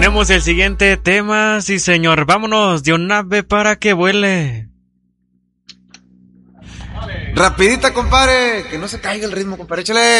Tenemos el siguiente tema, sí señor. Vámonos de un ave para que vuele. Rapidita, compadre, que no se caiga el ritmo, compadre, échale.